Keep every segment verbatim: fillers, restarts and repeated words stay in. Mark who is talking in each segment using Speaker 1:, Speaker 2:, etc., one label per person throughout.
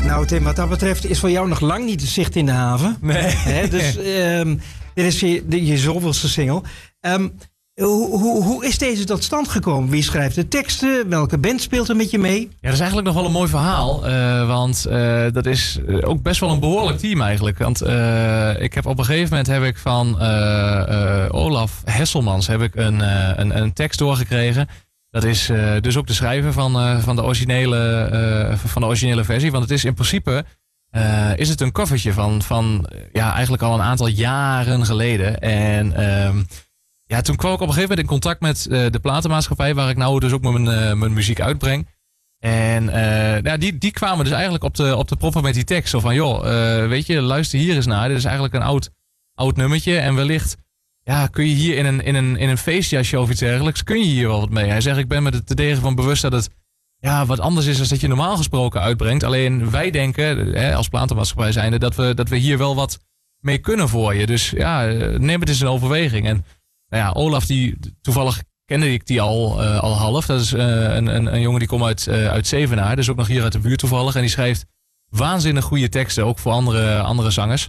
Speaker 1: Nou Tim, wat dat betreft is voor jou nog lang niet de zicht in de haven.
Speaker 2: Nee.
Speaker 1: Hè, dus um, dit is je, de, je zoveelste single. Um, hoe, hoe, hoe is deze tot stand gekomen? Wie schrijft de teksten? Welke band speelt er met je mee?
Speaker 2: Ja, dat is eigenlijk nog wel een mooi verhaal. Uh, want uh, dat is ook best wel een behoorlijk team eigenlijk. Want uh, ik heb op een gegeven moment heb ik van uh, uh, Olaf Hesselmans heb ik een, uh, een, een tekst doorgekregen. Dat is uh, dus ook de schrijver van, uh, van, de originele, uh, van de originele versie. Want het is in principe uh, is het een covertje van, van ja, eigenlijk al een aantal jaren geleden. En uh, ja, toen kwam ik op een gegeven moment in contact met uh, de platenmaatschappij, waar ik nou dus ook mijn, uh, mijn muziek uitbreng. En uh, ja, die, die kwamen dus eigenlijk op de, op de proppen met die tekst. Zo van, joh, uh, weet je, luister hier eens naar. Dit is eigenlijk een oud, oud nummertje. En wellicht ja, kun je hier in een, in, een, in een feestjasje of iets dergelijks, kun je hier wel wat mee. Hij zegt, ik ben me er te degen van bewust dat het ja, wat anders is dan dat je normaal gesproken uitbrengt. Alleen wij denken, hè, als platenmaatschappij zijnde, dat we, dat we hier wel wat mee kunnen voor je. Dus ja, neem het eens in overweging. En nou ja, Olaf, die, toevallig kende ik die al, uh, al half. Dat is uh, een, een, een jongen die komt uit, uh, uit Zevenaar. Dus ook nog hier uit de buurt toevallig. En die schrijft waanzinnig goede teksten, ook voor andere, andere zangers.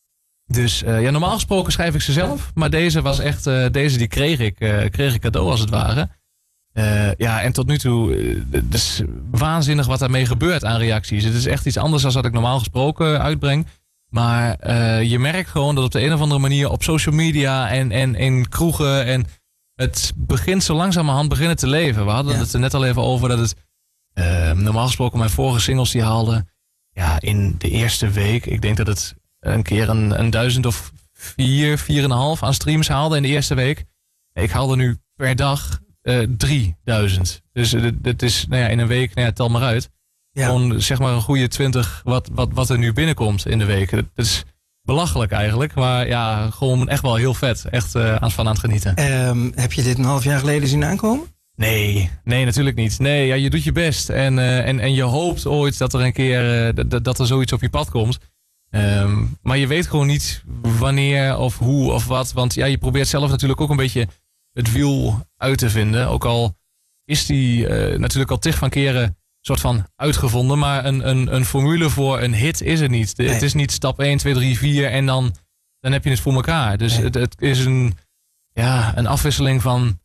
Speaker 2: Dus uh, ja, normaal gesproken schrijf ik ze zelf. Maar deze was echt, uh, deze die kreeg ik, uh, kreeg ik cadeau als het ware. Uh, ja, en tot nu toe, uh, het is waanzinnig wat daarmee gebeurt aan reacties. Het is echt iets anders dan wat ik normaal gesproken uitbreng. Maar uh, je merkt gewoon dat op de een of andere manier op social media en, en in kroegen en het begint zo langzamerhand beginnen te leven. We hadden ja. het er net al even over dat het uh, normaal gesproken mijn vorige singles die haalden ja, in de eerste week. Ik denk dat het een keer een, een duizend of vier, vier en een half aan streams haalde in de eerste week. Ik haalde nu per dag uh, drieduizend. Dus het is nou ja, in een week, nou ja, tel maar uit. Ja. Gewoon zeg maar een goede twintig wat, wat, wat er nu binnenkomt in de week. Dat is belachelijk eigenlijk. Maar ja, gewoon echt wel heel vet. Echt uh, aan, van aan het genieten.
Speaker 1: Um, heb je dit een half jaar geleden zien aankomen?
Speaker 2: Nee, nee, natuurlijk niet. Nee, ja, je doet je best. En, uh, en, en je hoopt ooit dat er een keer uh, dat, dat er zoiets op je pad komt. Um, maar je weet gewoon niet wanneer of hoe of wat. Want ja, je probeert zelf natuurlijk ook een beetje het wiel uit te vinden. Ook al is die uh, natuurlijk al tig van keren soort van uitgevonden. Maar een, een, een formule voor een hit is het niet. Nee. Het is niet stap één, twee, drie, vier en dan, dan heb je het voor elkaar. Dus nee. het, het is een, ja, een afwisseling van